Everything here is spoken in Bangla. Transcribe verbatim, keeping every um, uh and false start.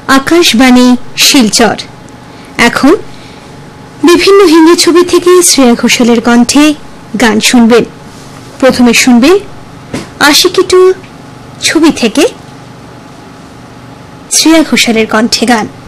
আকাশবাণী শিলচর। এখন বিভিন্ন হিন্দি ছবি থেকে শ্রেয়া ঘোষালের কণ্ঠে গান শুনবেন। প্রথমে শুনবেন আশিকি টু ছবি থেকে শ্রেয়া ঘোষালের কণ্ঠে গান।